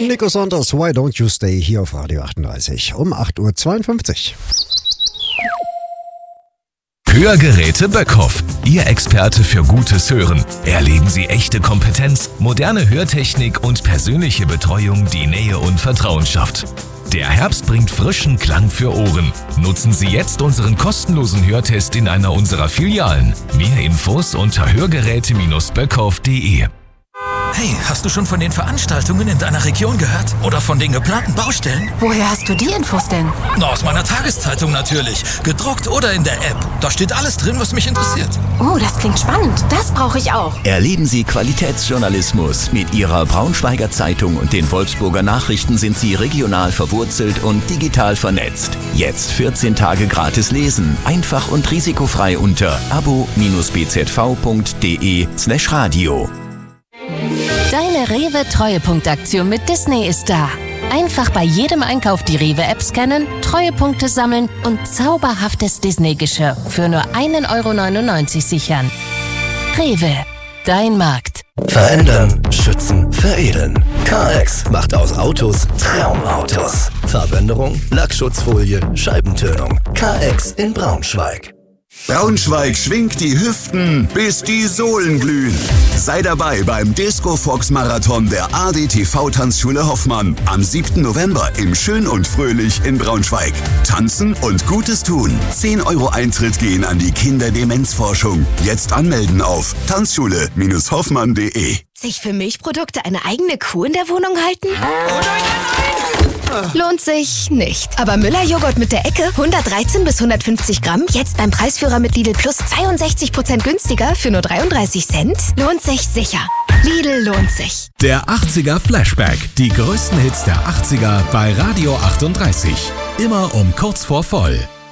Nico Saunders, Why Don't You Stay, hier auf Radio 38 um 8.52 Uhr. Hörgeräte Böckhoff, Ihr Experte für gutes Hören. Erleben Sie echte Kompetenz, moderne Hörtechnik und persönliche Betreuung, die Nähe und Vertrauen schafft. Der Herbst bringt frischen Klang für Ohren. Nutzen Sie jetzt unseren kostenlosen Hörtest in einer unserer Filialen. Mehr Infos unter hörgeräte-böckhoff.de. Hey, hast du schon von den Veranstaltungen in deiner Region gehört? Oder von den geplanten Baustellen? Woher hast du die Infos denn? Na, aus meiner Tageszeitung natürlich. Gedruckt oder in der App. Da steht alles drin, was mich interessiert. Oh, das klingt spannend. Das brauche ich auch. Erleben Sie Qualitätsjournalismus. Mit Ihrer Braunschweiger Zeitung und den Wolfsburger Nachrichten sind Sie regional verwurzelt und digital vernetzt. Jetzt 14 Tage gratis lesen. Einfach und risikofrei unter abo-bzv.de/radio. Deine Rewe-Treuepunktaktion mit Disney ist da. Einfach bei jedem Einkauf die Rewe-App scannen, Treuepunkte sammeln und zauberhaftes Disney-Geschirr für nur 1,99 € sichern. Rewe, dein Markt. Verändern, schützen, veredeln. KX macht aus Autos Traumautos. Farbänderung, Lackschutzfolie, Scheibentönung. KX in Braunschweig. Braunschweig schwingt die Hüften, bis die Sohlen glühen. Sei dabei beim Disco Fox Marathon der ADTV Tanzschule Hoffmann am 7. November im Schön und Fröhlich in Braunschweig. Tanzen und Gutes tun. 10 € Eintritt gehen an die Kinderdemenzforschung. Jetzt anmelden auf tanzschule-hoffmann.de. Sich für Milchprodukte eine eigene Kuh in der Wohnung halten? Lohnt sich nicht. Aber Müller-Joghurt mit der Ecke, 113 bis 150 Gramm, jetzt beim Preisführer mit Lidl Plus 62% günstiger für nur 33 Cent? Lohnt sich sicher. Lidl lohnt sich. Der 80er Flashback. Die größten Hits der 80er bei Radio 38. Immer um kurz vor voll.